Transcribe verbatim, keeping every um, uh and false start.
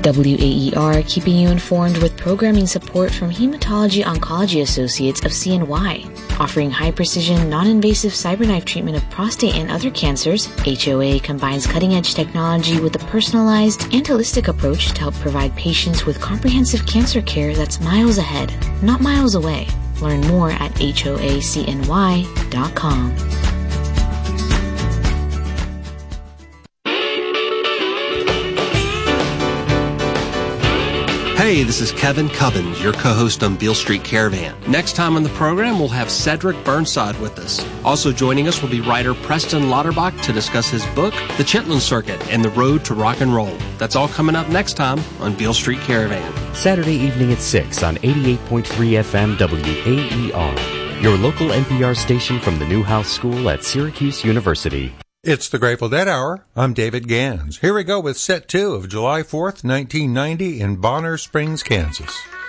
W A E R keeping you informed with programming support from Hematology Oncology Associates of C N Y. Offering high-precision, non-invasive cyberknife treatment of prostate and other cancers, H O A combines cutting-edge technology with a personalized and holistic approach to help provide patients with comprehensive cancer care that's miles ahead, not miles away. Learn more at H O A C N Y dot com. Hey, this is Kevin Cubbins, your co-host on Beale Street Caravan. Next time on the program, we'll have Cedric Burnside with us. Also joining us will be writer Preston Lauterbach to discuss his book, The Chitlin Circuit and the Road to Rock and Roll. That's all coming up next time on Beale Street Caravan. Saturday evening at six on eighty-eight point three F M W A E R, your local N P R station from the Newhouse School at Syracuse University. It's the Grateful Dead Hour. I'm David Gans. Here we go with set two of July fourth, nineteen ninety in Bonner Springs, Kansas.